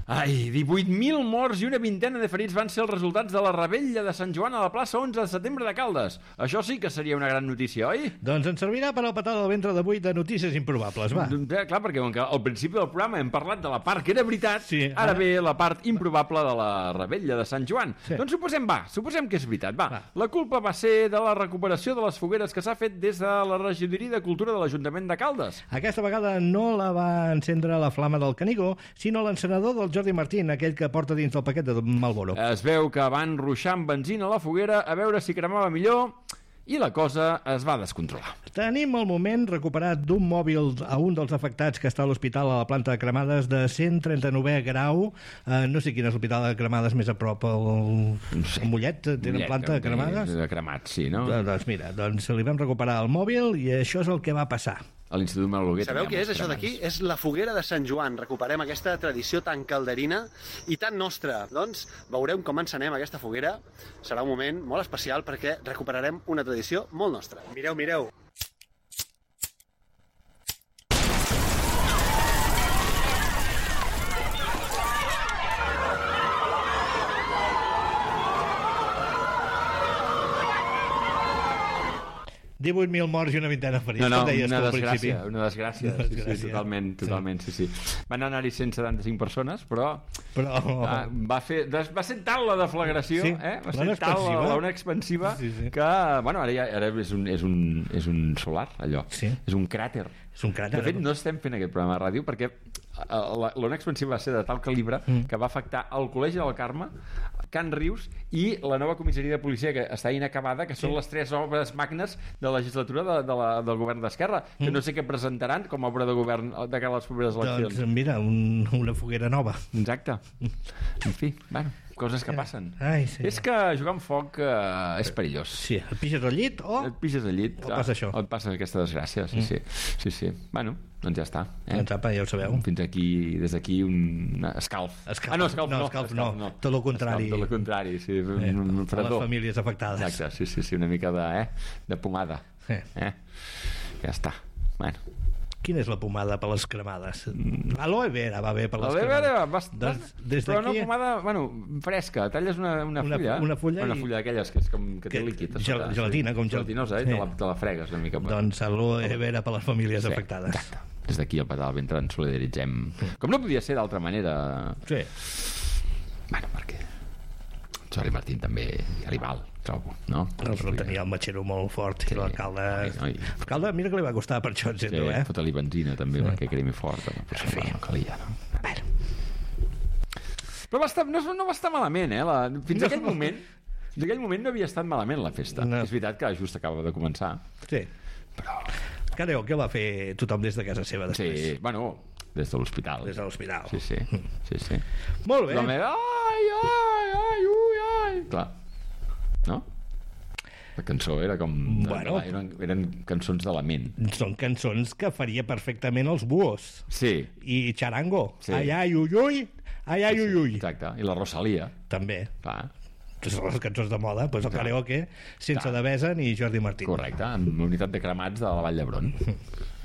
Ai, 18.000 morts i una vintena de ferits van ser els resultats de la rebella de Sant Joan a la plaça 11 de setembre de Caldes. Això sí que seria una gran notícia, oi? Doncs ens servirà per al petó del ventre d'avui de notícies improbables, va. Clar, perquè al principi del programa hem parlat de la part que era veritat, sí, ara ve la part improbable de la rebella de Sant Joan. Sí. Doncs suposem que és veritat, va. La culpa va ser de la recuperació de les fogueres que s'ha fet des de la regidoria de Cultura de l'Ajuntament de Caldes. Aquesta vegada no la va encendre la flama del Canigó, sinó l'encenedor del Jordi Martín, aquell que porta dins del paquet de Malboro. Es veu que van ruixar amb benzina a la foguera a veure si cremava millor i la cosa es va descontrolar. Tenim el moment recuperat d'un mòbil a un dels afectats que està a l'hospital a la planta de cremades de 139è grau. No sé quin és l'hospital de cremades més a prop, el Mollet, tenen planta de cremades? De cremats, sí, no? Doncs mira, li vam recuperar el mòbil i això és el que va passar. A l'Institut Malologuer. Sabeu què és això d'aquí? És la foguera de Sant Joan. Recuperem aquesta tradició tan calderina i tan nostra. Doncs veurem com encenem aquesta foguera. Serà un moment molt especial perquè recuperarem una tradició molt nostra. Mireu, mireu. $18.000 morts i una vintena ferits. No, una desgràcia. Sí, totalment, sí. Van anar-hi 175 persones, però va ser tal la deflagració, va ser tal l'ona expansiva que, bueno, ara és un solar, allò. És un cràter. De fet, no estem fent aquest programa de ràdio perquè l'ona expansiva va ser de tal calibre que va afectar el Col·legi del Carme, Can Rius i la nova comissaria de policia que està inacabada, que són les 3 obres magnes de la legislatura del govern d'Esquerra, que no sé què presentaran com a obra de govern de cara a les properes eleccions. Doncs mira, una foguera nova. Exacte. En fi, bueno, coses que passen. És que jugar amb foc és perillós. Sí, et pixes al llit o passa això. O et passa aquesta desgràcia, sí. Bueno, doncs ja està. Doncs apa, ja ho sabeu. Fins aquí, des d'aquí, un escalf. Escalf no. Tot el contrari. Tot el contrari, sí. A les famílies afectades. Exacte, sí, una mica de pomada. Ja està. Bueno. Quina és la pomada per les cremades? L'aloe vera va bé per les cremades. Però una pomada, fresca. Talles una fulla. Una fulla d'aquelles que és com que té líquid. Gelatina, com gelatinosa, te la fregues una mica. Doncs aloe vera per les famílies afectades. Des d'aquí al Petó del Ventre ens solidaritzem. Com no podia ser d'altra manera. Sí. Bueno, perquè Jordi Martín també li val, trobo, no? Però tenia el matxero molt fort i l'alcalde... L'alcalde, mira que li va costar per això, etcètera, Sí, fota-li benzina també perquè cremi fort, però no calia, no? Però no va estar malament, fins aquell moment no havia estat malament la festa. És veritat que just acaba de començar. Sí. Però... Karaoke va fer tothom des de casa seva després. Sí, bueno, des de l'hospital. Sí. Molt bé. Ai. Clar. No? La cançó era com... Eren cançons de lament. Són cançons que faria perfectament els Buhos. Sí. I Charango. Ai, ui. Exacte. I la Rosalía. També. Clar. Les cançons de moda, doncs el karaoke sense Devesa ni Jordi Martín. Correcte, en unitat de cremats de la Vall d'Hebron.